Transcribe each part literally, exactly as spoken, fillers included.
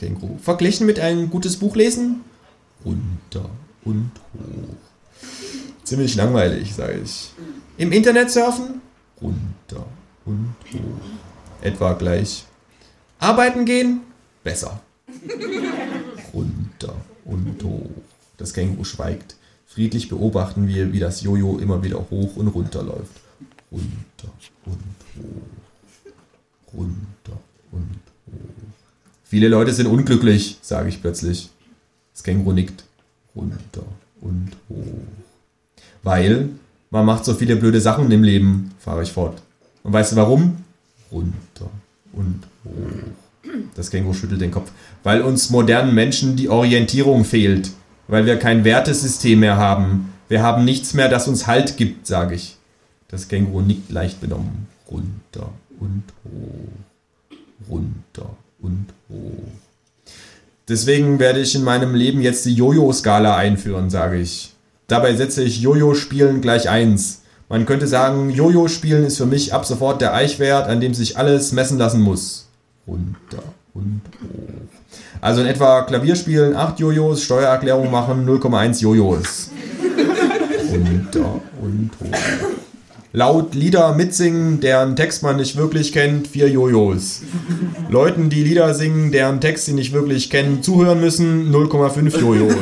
Känguru. Verglichen mit einem gutes Buch lesen? Runter und hoch. Ziemlich langweilig, sage ich. Im Internet surfen? Runter und hoch. Etwa gleich. Arbeiten gehen? Besser. Runter und hoch. Das Känguru schweigt. Friedlich beobachten wir, wie das Jojo immer wieder hoch und runter läuft. Runter und hoch. Runter und hoch. Viele Leute sind unglücklich, sage ich plötzlich. Das Känguru nickt. Runter und hoch. Weil man macht so viele blöde Sachen im Leben, fahre ich fort. Und weißt du warum? Runter und hoch. Das Känguru schüttelt den Kopf. Weil uns modernen Menschen die Orientierung fehlt. Weil wir kein Wertesystem mehr haben. Wir haben nichts mehr, das uns Halt gibt, sage ich. Das Känguru nickt leicht benommen. Runter und hoch. Runter und hoch. Deswegen werde ich in meinem Leben jetzt die Jojo-Skala einführen, sage ich. Dabei setze ich Jojo-Spielen gleich eins. Man könnte sagen, Jojo-Spielen ist für mich ab sofort der Eichwert, an dem sich alles messen lassen muss. Runter und hoch. Also in etwa Klavierspielen acht Jojos, Steuererklärung machen null Komma eins Jojos. Runter und hoch. Laut Lieder mitsingen, deren Text man nicht wirklich kennt, vier Jojos. Leuten, die Lieder singen, deren Text sie nicht wirklich kennen, zuhören müssen, null Komma fünf Jojos.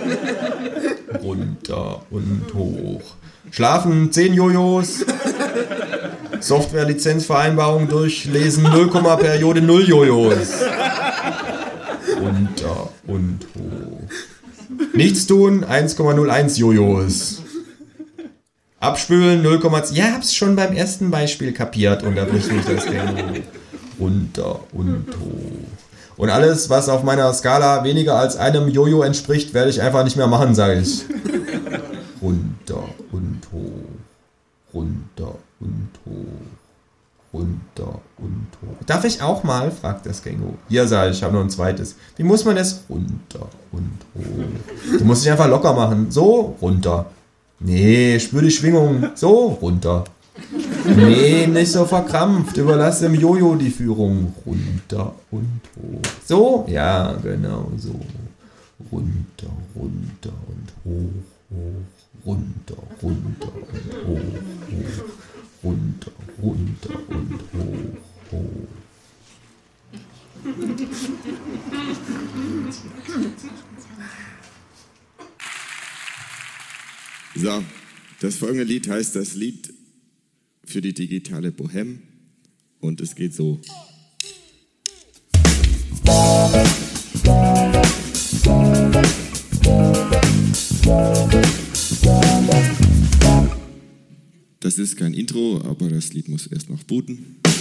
Runter und hoch. Schlafen, zehn Jojos. Software-Lizenzvereinbarung durchlesen, null, Periode null Jojos. Runter und hoch. Nichts tun, eins Komma null eins Jojos. Abspülen, null Komma zwei. Ja, hab's schon beim ersten Beispiel kapiert, unterbricht mich das Känguru. Runter und hoch. Und alles, was auf meiner Skala weniger als einem Jojo entspricht, werde ich einfach nicht mehr machen, sage ich. Runter und hoch. Runter und hoch. Runter und hoch. Darf ich auch mal? Fragt das Känguru. Hier, sage ich, ich habe noch ein zweites. Wie muss man das? Runter und hoch. Du musst dich einfach locker machen. So, runter. Nee, spür die Schwingung. So, runter. Nee, nicht so verkrampft. Überlass dem Jojo die Führung. Runter und hoch. So? Ja, genau so. Runter, runter und hoch, hoch. Runter, runter und hoch, hoch. Runter, runter und hoch, hoch. So, das folgende Lied heißt das Lied für die digitale Bohème und es geht so. Das ist kein Intro, aber das Lied muss erst noch booten.